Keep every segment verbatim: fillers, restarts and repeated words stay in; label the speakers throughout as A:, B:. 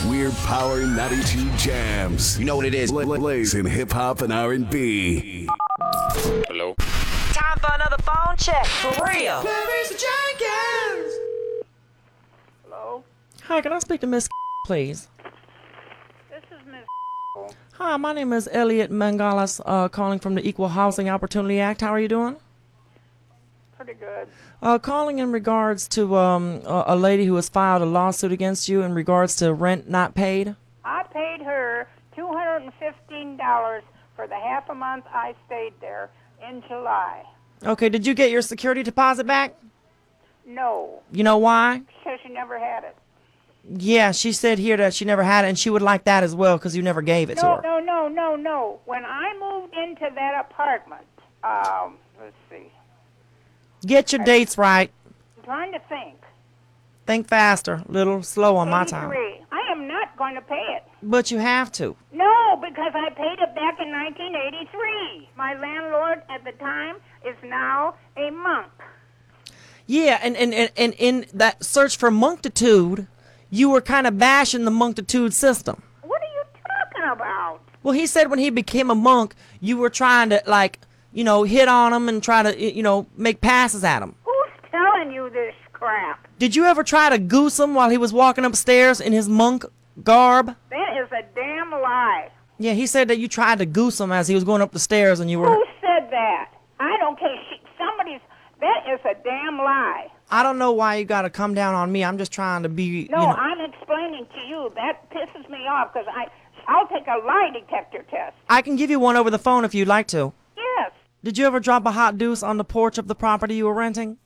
A: We're Power ninety-two Jams.
B: You know what it is.
A: Bla- Blazing hip hop and R and B.
C: Hello?
D: Time for another phone check. For real.
E: Hello?
F: Hi, can I speak to Miss please?
E: This is Miss
F: Hi, my name is Elliot Mangalas, uh, calling from the Equal Housing Opportunity Act. How are you doing?
E: Pretty good.
F: Uh, calling in regards to um, a, a lady who has filed a lawsuit against you in regards to rent not paid.
E: I paid her two hundred fifteen dollars for the half a month I stayed there in July.
F: Okay, did you get your security deposit back?
E: No,
F: You know why?
E: because she never had it.
F: Yeah, she said here that she never had it, and she would like that as well because you never gave it to
E: No,
F: her.
E: no, no, no, no. When I moved into that apartment, um, let's see,
F: Get your dates right.
E: I'm trying to think.
F: Think faster. A little slow on my time.
E: eighty-three. I am not going to pay it.
F: But you have to.
E: No, because I paid it back in nineteen eighty-three. My landlord at the time is now a monk.
F: Yeah, and, and, and, and in that search for monctitude, you were kind of bashing the monctitude system.
E: What are you talking about?
F: Well, he said when he became a monk, you were trying to, like, you know, hit on him and try to, you know, make passes at him.
E: Who's telling you this crap?
F: Did you ever try to goose him while he was walking upstairs in his monk garb?
E: That is a damn lie.
F: Yeah, he said that you tried to goose him as he was going up the stairs and you were...
E: Who said that? I don't care. She, somebody's... That is a damn lie.
F: I don't know why you got to come down on me. I'm just trying to be,
E: No,
F: you know...
E: I'm explaining to you. That pisses me off because I, I'll take a lie detector test.
F: I can give you one over the phone if you'd like to.
E: Yes.
F: Did you ever drop a hot deuce on the porch of the property you were renting?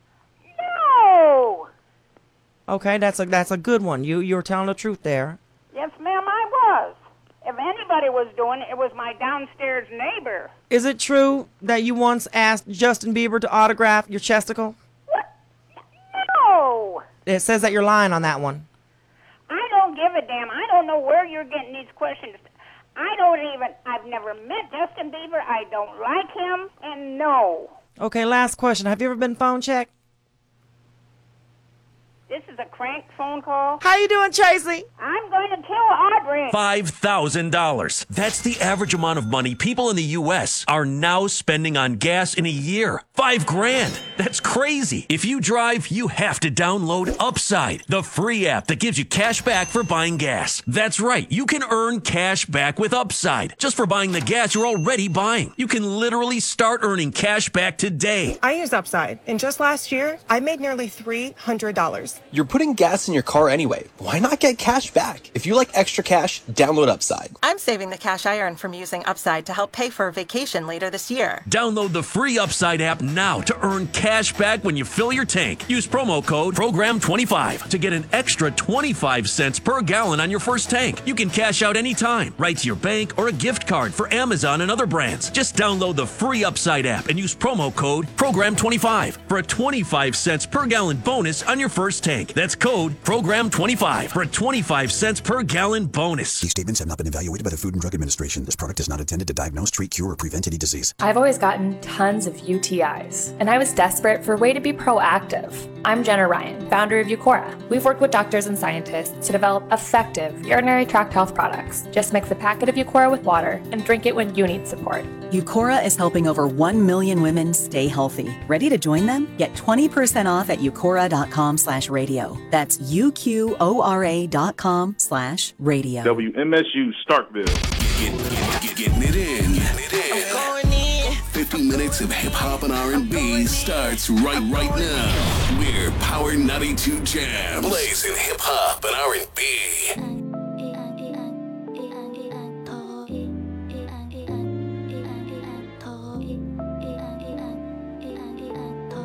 E: No.
F: Okay, that's a that's a good one. You you were telling the truth there.
E: Yes, ma'am, I was. If anybody was doing it, it was my downstairs neighbor.
F: Is it true that you once asked Justin Bieber to autograph your chesticle?
E: What? No.
F: It says that you're lying on that one.
E: I don't give a damn. I don't know where you're getting these questions. I don't even, I've never met Justin Bieber. I don't like him, and no.
F: Okay, last question. Have you ever been phone checked?
E: This is a crank phone call.
F: How you doing, Tracy?
E: I'm going to kill Audrey.
G: five thousand dollars. That's the average amount of money people in the U S are now spending on gas in a year. Five grand. That's crazy. If you drive, you have to download Upside, the free app that gives you cash back for buying gas. That's right. You can earn cash back with Upside just for buying the gas you're already buying. You can literally start earning cash back today.
H: I use Upside, and just last year, I made nearly three hundred dollars.
I: You're putting gas in your car anyway. Why not get cash back? If you like extra cash, download Upside.
J: I'm saving the cash I earn from using Upside to help pay for a vacation later this year.
G: Download the free Upside app now to earn cash back when you fill your tank. Use promo code program twenty-five to get an extra twenty-five cents per gallon on your first tank. You can cash out anytime, right to your bank or a gift card for Amazon and other brands. Just download the free Upside app and use promo code program twenty-five for a twenty-five cents per gallon bonus on your first tank. That's code program twenty-five for a twenty-five cents per gallon bonus.
K: These statements have not been evaluated by the Food and Drug Administration. This product is not intended to diagnose, treat, cure, or prevent any disease.
L: I've always gotten tons of U T Is, and I was desperate for a way to be proactive. I'm Jenna Ryan, founder of Eucora. We've worked with doctors and scientists to develop effective urinary tract health products. Just mix a packet of Eucora with water and drink it when you need support.
M: Eucora is helping over one million women stay healthy. Ready to join them? Get twenty percent off at eucora.com slash radio. That's U-Q-O-R-A dot com slash radio.
N: W M S U Starkville.
A: Get, get, get, getting it in. Getting it in. I'm going in. fifty minutes of hip hop and R and B starts right right now. We're Power ninety-two Jams. Blazing hip hop and R and B.